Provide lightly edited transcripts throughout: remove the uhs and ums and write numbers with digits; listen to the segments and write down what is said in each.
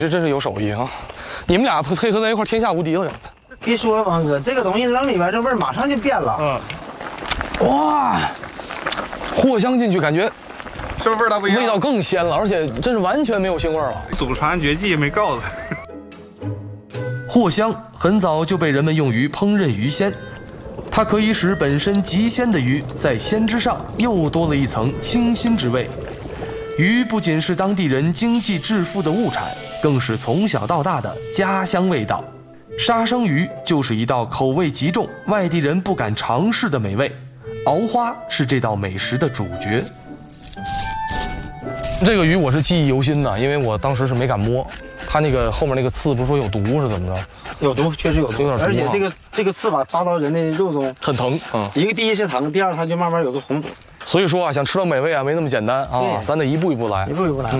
这真是有手艺啊！你们俩配合在一块，天下无敌了。 别说王哥，这个东西扔里边，这味儿马上就变了。 哇，藿香进去感觉是不是味道不一样？ 味道更鲜了，而且真是完全没有腥味了。 祖传绝技没告诉。 藿香很早就被人们用于烹饪鱼鲜，它可以使本身极鲜的鱼在鲜之上又多了一层清新之味。鱼不仅是当地人经济致富的物产，更是从小到大的家乡味道。杀生鱼就是一道口味极重、外地人不敢尝试的美味，熬花是这道美食的主角。 这个鱼我是记忆犹新的，因为我当时是没敢摸，它那个后面那个刺不是说有毒是怎么着？ 有毒，确实有毒，而且这个刺吧扎到人的肉中很疼啊。 一个第一是疼，第二它就慢慢有个红肿。 所以说啊，想吃到美味啊，没那么简单啊，咱得一步一步来， 一步一步来。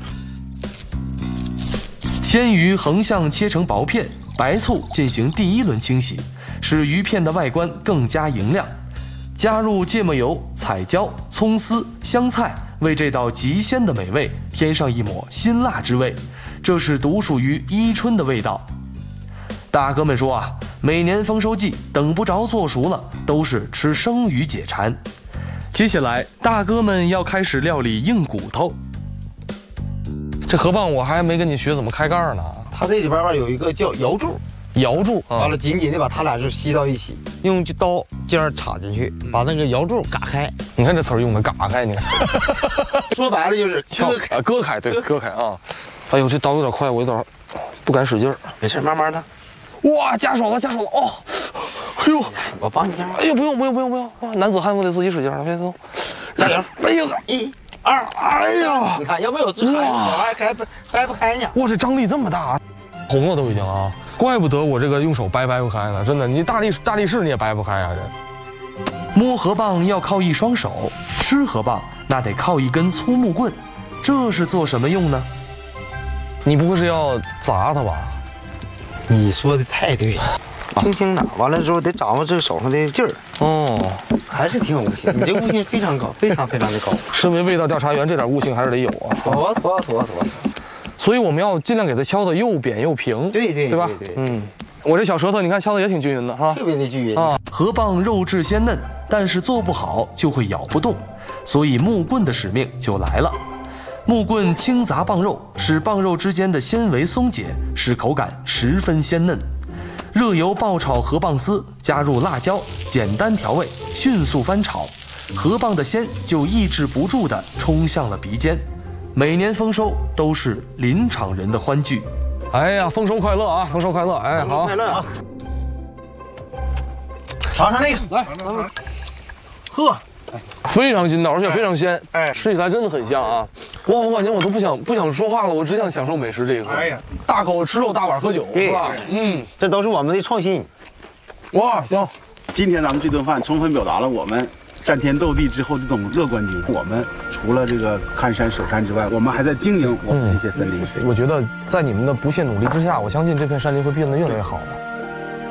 鲜鱼横向切成薄片，白醋进行第一轮清洗，使鱼片的外观更加莹亮。加入芥末油、彩椒、葱丝、香菜，为这道极鲜的美味添上一抹辛辣之味，这是独属于伊春的味道。大哥们说啊，每年丰收季等不着做熟了，都是吃生鱼解馋。接下来，大哥们要开始料理硬骨头。 这河蚌我还没跟你学怎么开盖呢。 它这里边吧有一个叫摇柱， 摇柱， 完了紧紧的把它俩就吸到一起，用刀尖插进去，把那个摇柱嘎开。 你看这词儿用的嘎开，你看， 说白了就是割开， 割开，对，割开啊。哎呦，这刀有点快，我有点不敢使劲儿。 没事，慢慢的。 哇，夹手了，夹手了！哦，哎呦， 我帮你夹。 哎呦，不用，男子汉服得自己使劲儿，别动。 加油！ 哎呦，1、2，哎呀， 你看，要不有这玩意儿掰不开呢。 哇，这张力这么大，红了都已经啊！怪不得我这个用手掰不开呢，真的，你大力士你也掰不开啊！这摸河蚌要靠一双手，吃河蚌那得靠一根粗木棍，这是做什么用呢？ 你不会是要砸它吧？ 你说的太对了，轻轻的，完了之后得掌握这个手上的劲儿。 哦， 还是挺有悟性，你这悟性非常高，非常的高。 身为味道调查员，这点悟性还是得有啊。 妥。 所以我们要尽量给它敲得又扁又平， 对吧？我这小舌头你看敲得也挺均匀的哈， 特别的均匀啊。 河蚌肉质鲜嫩，但是做不好就会咬不动，所以木棍的使命就来了。木棍轻砸蚌肉，使蚌肉之间的纤维松解，使口感十分鲜嫩。热油爆炒河蚌丝，加入辣椒，简单调味，迅速翻炒，河蚌的鲜就抑制不住地冲向了鼻尖。每年丰收都是林场人的欢聚。 哎呀，丰收快乐啊！丰收快乐！哎，好， 快乐啊！尝尝那个， 来，喝。非常筋道，而且非常鲜，吃起来真的很香啊！哇，我感觉我都不想说话了，我只想享受美食这一刻。哎呀，大口吃肉，大碗喝酒，是吧？ 这都是我们的创新。 哇，行！ 今天咱们这顿饭充分表达了我们战天斗地之后这种乐观精神。我们除了这个看山守山之外，我们还在经营我们这些森林。 我觉得在你们的不懈努力之下，我相信这片山林会变得越来越好。